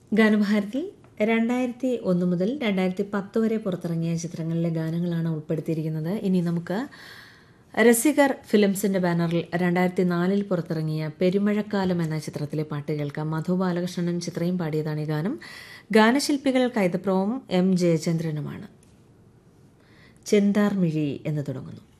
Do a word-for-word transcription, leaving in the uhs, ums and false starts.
ഗാനഭാരതി രണ്ടായിരത്തി ഒന്ന് മുതൽ രണ്ടായിരത്തി പത്ത് വരെ പുറത്തിറങ്ങിയ ചിത്രങ്ങളിലെ ഗാനങ്ങളാണ് ഉൾപ്പെടുത്തിയിരിക്കുന്നത്. ഇനി നമുക്ക് രസികർ ഫിലിംസിന്റെ ബാനറിൽ രണ്ടായിരത്തി നാലിൽ പുറത്തിറങ്ങിയ പെരുമഴക്കാലം എന്ന ചിത്രത്തിലെ പാട്ട് കേൾക്കാം. മധു ബാലകൃഷ്ണനും ചിത്രയും പാടിയതാണ് ഈ ഗാനം. ഗാനശില്പികൾ കൈതപ്രവും എം ജയചന്ദ്രനുമാണ്. ചെന്താർമിഴി എന്ന് തുടങ്ങുന്നു.